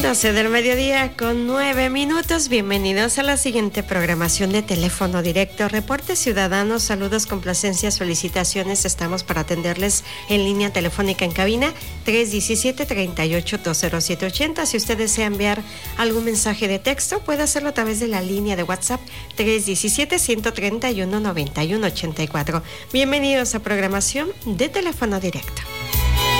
12 del mediodía con 9 minutos. Bienvenidos a la siguiente programación de Teléfono Directo. Reportes ciudadanos, saludos, complacencias, felicitaciones. Estamos para atenderles en línea telefónica en cabina 317-38-20780. Si usted desea enviar algún mensaje de texto, puede hacerlo a través de la línea de WhatsApp 317-131-9184. Bienvenidos a programación de Teléfono Directo.